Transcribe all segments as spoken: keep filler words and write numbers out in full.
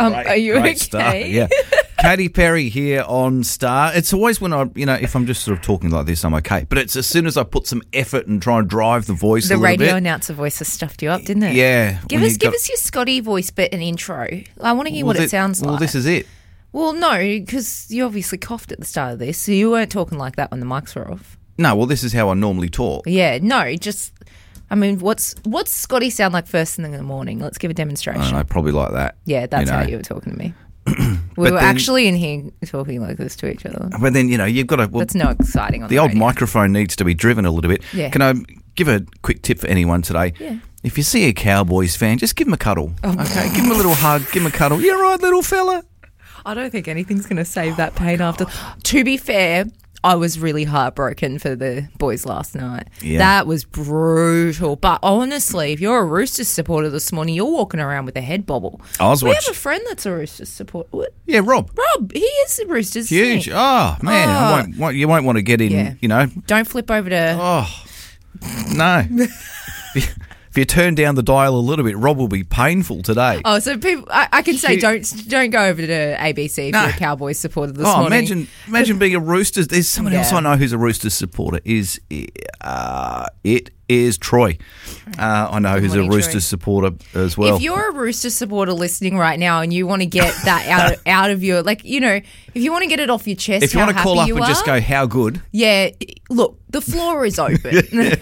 Um, great, are you great okay? Star. Yeah. Katy Perry here on Star. It's always when I, you know, if I'm just sort of talking like this, I'm okay. But it's as soon as I put some effort and try and drive the voice The a little radio bit. announcer voice has stuffed you up, didn't it? Yeah. Give when us you give got- us your Scotty voice bit and intro. I want to hear Well, what thi- it sounds Well, like. this is it. Well, no, because you obviously coughed at the start of this, so you weren't talking like that when the mics were off. No, well, this is how I normally talk. Yeah, no, just, I mean, what's what's Scotty sound like first thing in the morning? Let's give a demonstration. I don't know, probably like that. Yeah, that's you know. how you were talking to me. we But were then- actually in here talking like this to each other. But then, you know, you've got to... Well, That's not exciting on the the old radio. microphone needs to be driven a little bit. Yeah. Can I give a quick tip for anyone today? Yeah. If you see a Cowboys fan, just give him a cuddle. Oh. Okay, give him a little hug, give him a cuddle. You're right, little fella. I don't think anything's going to save that pain after. To be fair, I was really heartbroken for the boys last night. Yeah. That was brutal. But honestly, if you're a Roosters supporter this morning, you're walking around with a head bobble. I was we watch- have a friend that's a Roosters supporter. What? Yeah, Rob. Rob, he is a Roosters. isn't Huge. he? Oh, man. I Oh. won't, won't, you won't want to get in, Yeah. you know. Don't flip over to. Oh, no. if if you turn down the dial a little bit, Rob will be painful today. Oh, so people, I, I can say Huge. don't don't go over to A B C if No. you're a Cowboys supporter this Oh, morning. imagine imagine being a Roosters. There's someone else Yeah. I know who's a Roosters supporter. Is uh, it is Troy. Uh, I know Good who's a morning, Troy. Roosters supporter as well. If you're a Rooster supporter listening right now and you want to get that out out of your, like, you know, if you want to get it off your chest, If you how want to call up happy and you just are, go, how good? yeah, look, the floor is open.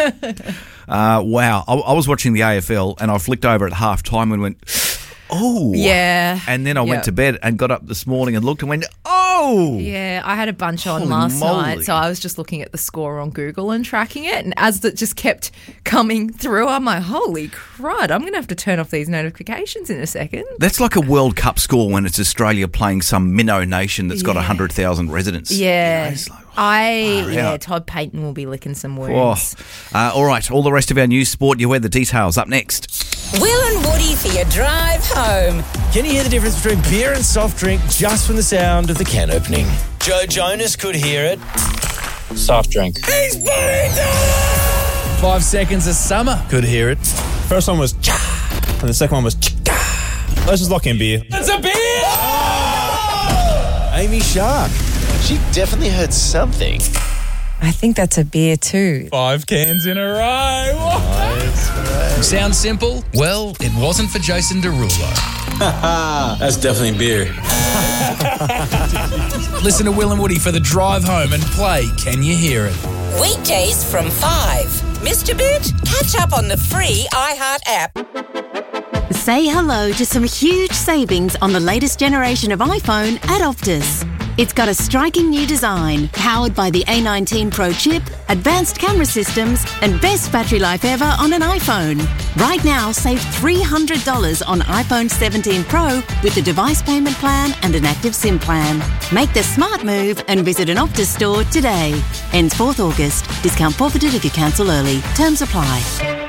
Uh, wow. I, I was watching the A F L and I flicked over at half time and went, oh. Yeah. And then I Yep. went to bed and got up this morning and looked and went, oh. Yeah, I had a bunch on Holy last moly. night, so I was just looking at the score on Google and tracking it, and as it just kept coming through, I'm like, holy crud, I'm going to have to turn off these notifications in a second. That's like a World Cup score when it's Australia playing some minnow nation that's got Yeah. one hundred thousand residents. Yeah, You know, it's like, I, far yeah, out. Todd Payton will be licking some oh. wounds. Uh, all right, all the rest of our news, sport, you wear the details up next. Will and Woody for your drive home. Can you hear the difference between beer and soft drink just from the sound of the can opening? Joe Jonas could hear it. Soft drink. He's Buddy Dollar! Five Seconds of Summer could hear it. First one was cha, and the second one was chika. Let's just lock in beer. It's a beer! Oh! Amy Shark. She definitely heard something. I think that's a beer too. Five cans in a row. Sounds simple? Well, it wasn't for Jason Derulo. That's definitely beer. Listen to Will and Woody for the drive home and play Can You Hear It? Weekdays from five. Missed a bit? Catch up on the free iHeart app. Say hello to some huge savings on the latest generation of iPhone at Optus. It's got a striking new design, powered by the A nineteen Pro chip, advanced camera systems, and best battery life ever on an iPhone. Right now, save three hundred dollars on iPhone seventeen Pro with a device payment plan and an active SIM plan. Make the smart move and visit an Optus store today. Ends fourth August. Discount forfeited if you cancel early. Terms apply.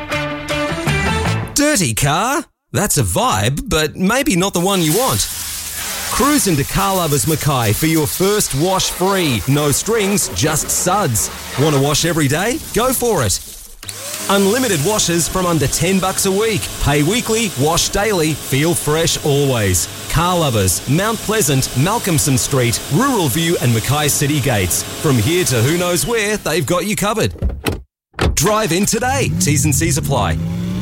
Dirty car? That's a vibe, but maybe not the one you want. Cruise into Car Lovers Mackay for your first wash free. No strings, just suds. Want to wash every day? Go for it. Unlimited washes from under ten bucks a week. Pay weekly, wash daily, feel fresh always. Car Lovers, Mount Pleasant, Malcolmson Street, Rural View and Mackay City Gates. From here to who knows where, they've got you covered. Drive in today. T's and C's apply.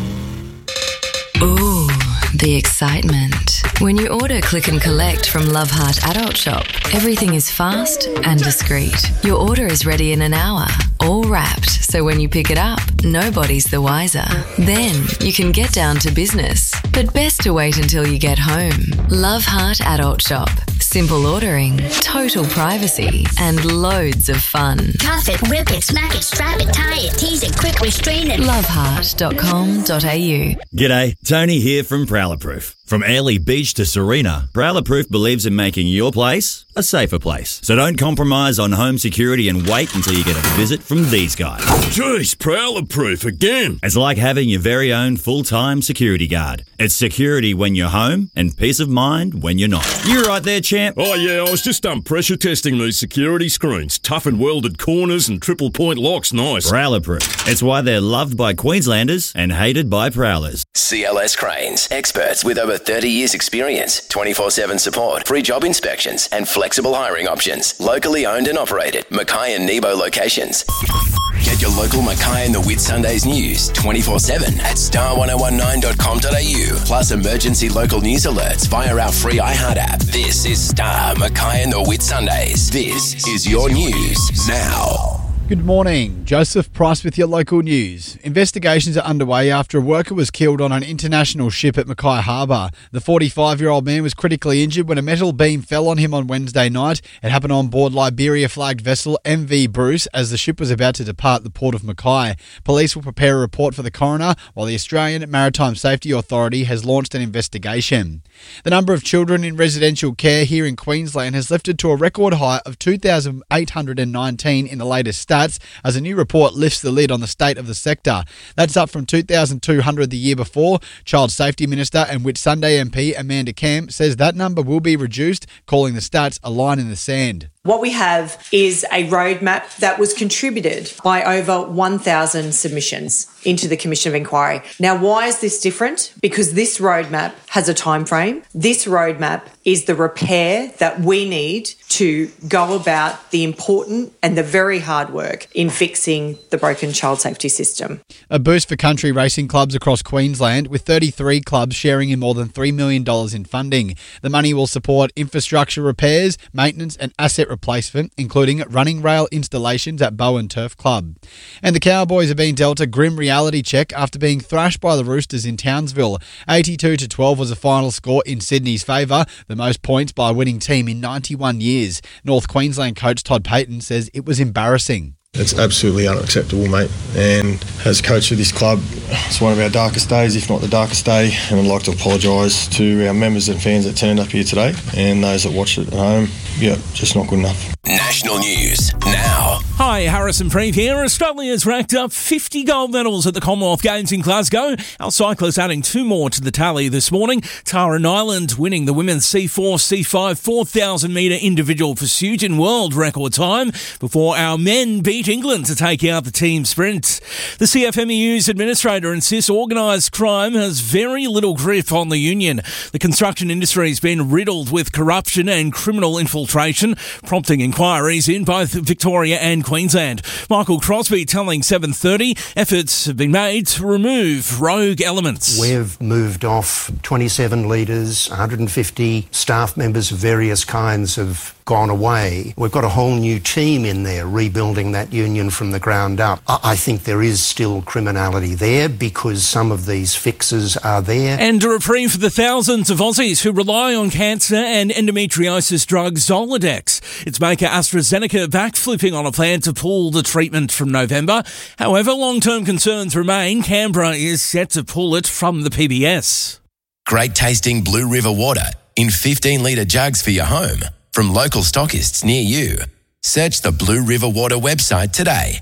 Ooh, the excitement. When you order Click and Collect from Love Heart Adult Shop, everything is fast and discreet. Your order is ready in an hour, all wrapped, so when you pick it up, nobody's the wiser. Then you can get down to business, but best to wait until you get home. Love Heart Adult Shop. Simple ordering, total privacy, and loads of fun. Cuff it, rip it, smack it, strap it, tie it, tease it, quick restrain it. love heart dot com dot a u. G'day, Tony here from Prowler Proof. From Airlie Beach to Serena, Prowler Proof believes in making your place a safer place. So don't compromise on home security and wait until you get a visit from these guys. Jeez, Prowler Proof again. It's like having your very own full-time security guard. It's security when you're home and peace of mind when you're not. You right there, champ? champ? Oh, yeah, I was just um, pressure testing these security screens. Tough and welded corners and triple point locks. Nice. Prowler Proof. It's why they're loved by Queenslanders and hated by prowlers. C L S Cranes. Experts with over thirty years experience, twenty-four seven support, free job inspections and flexible hiring options. Locally owned and operated. Mackay and Nebo locations. Get your local Mackay and the Whitsundays news twenty-four seven at star ten nineteen dot com dot a u. Plus emergency local news alerts via our free iHeart app. This is Star, Mackay and the Whitsundays. This is your news now. Good morning. Joseph Price with your local news. Investigations are underway after a worker was killed on an international ship at Mackay Harbour. The forty-five-year-old man was critically injured when a metal beam fell on him on Wednesday night. It happened on board Liberia-flagged vessel M V Bruce as the ship was about to depart the port of Mackay. Police will prepare a report for the coroner, while the Australian Maritime Safety Authority has launched an investigation. The number of children in residential care here in Queensland has lifted to a record high of two thousand eight hundred nineteen in the latest stats, as a new report lifts the lid on the state of the sector. That's up from two thousand two hundred the year before. Child Safety Minister and Whitsunday M P Amanda Camp says that number will be reduced, calling the stats a line in the sand. What we have is a roadmap that was contributed by over one thousand submissions into the Commission of Inquiry. Now, why is this different? Because this roadmap has a time frame. This roadmap is the repair that we need to go about the important and the very hard work in fixing the broken child safety system. A boost for country racing clubs across Queensland, with thirty-three clubs sharing in more than three million dollars in funding. The money will support infrastructure repairs, maintenance and asset replacement, including running rail installations at Bowen Turf Club. And the Cowboys have been dealt a grim reality check after being thrashed by the Roosters in Townsville. eighty-two to twelve was the final score in Sydney's favour, the most points by a winning team in ninety-one years. North Queensland coach Todd Payton says it was embarrassing. It's absolutely unacceptable, mate. And as coach of this club, it's one of our darkest days, if not the darkest day. And I'd like to apologise to our members and fans that turned up here today and those that watched it at home. Yeah, just not good enough. National news now. Hi, Harrison Preeve here. Australia's racked up fifty gold medals at the Commonwealth Games in Glasgow. Our cyclists adding two more to the tally this morning. Tara Nyland winning the women's C four C five four thousand metre individual pursuit in world record time before our men beat England to take out the team sprint. The C F M E U's administrator insists organised crime has very little grip on the union. The construction industry has been riddled with corruption and criminal infiltration, prompting inquiries in both Victoria and Queensland. Michael Crosby telling seven thirty efforts have been made to remove rogue elements. We've moved off twenty-seven leaders, one hundred fifty staff members of various kinds have gone away. We've got a whole new team in there rebuilding that union from the ground up. I think there is still criminality there because some of these fixes are there. And a reprieve for the thousands of Aussies who rely on cancer and endometriosis drug Zoladex. Its maker AstraZeneca backflipping on a plan to pull the treatment from November. However, long-term concerns remain. Canberra is set to pull it from the P B S. Great tasting Blue River water in fifteen litre jugs for your home from local stockists near you. Search the Blue River Water website today.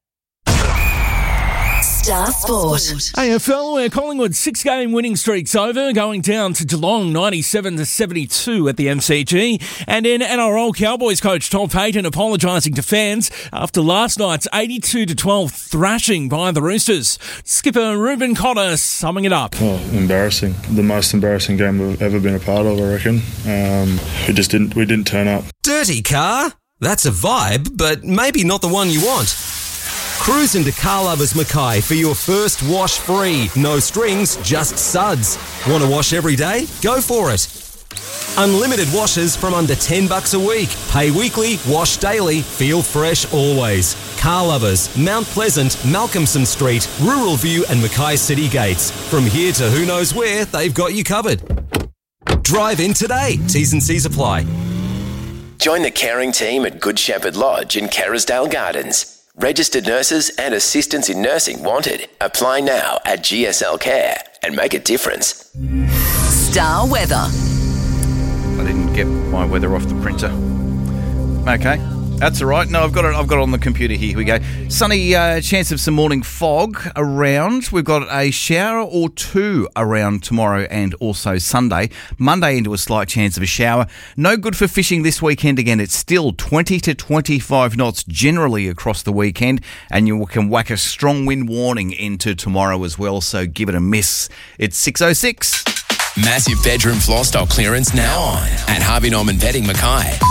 Star Sport. A F L, where Collingwood's six-game winning streak's over, going down to Geelong ninety-seven to seventy-two at the M C G. And in N R L, Cowboys coach Todd Payton apologising to fans after last night's eighty-two to twelve thrashing by the Roosters. Skipper Ruben Cotter summing it up. Oh, embarrassing. The most embarrassing game we've ever been a part of, I reckon. Um, we just didn't, we didn't turn up. Dirty car? That's a vibe, but maybe not the one you want. Cruise into Car Lovers Mackay for your first wash free. No strings, just suds. Want to wash every day? Go for it. Unlimited washes from under ten bucks a week. Pay weekly, wash daily, feel fresh always. Car Lovers, Mount Pleasant, Malcolmson Street, Rural View and Mackay City Gates. From here to who knows where, they've got you covered. Drive in today. T's and C's apply. Join the caring team at Good Shepherd Lodge in Kerrisdale Gardens. Registered nurses and assistants in nursing wanted. Apply now at G S L Care and make a difference. Star Weather. I didn't get my weather off the printer. Okay. That's all right. No, I've got it. I've got it on the computer here. Here we go. Sunny, uh, chance of some morning fog around. We've got a shower or two around tomorrow and also Sunday. Monday into a slight chance of a shower. No good for fishing this weekend again. It's still twenty to twenty-five knots generally across the weekend, and you can whack a strong wind warning into tomorrow as well. So give it a miss. It's six oh six. Massive bedroom floor stock clearance now on at Harvey Norman Bedding Mackay.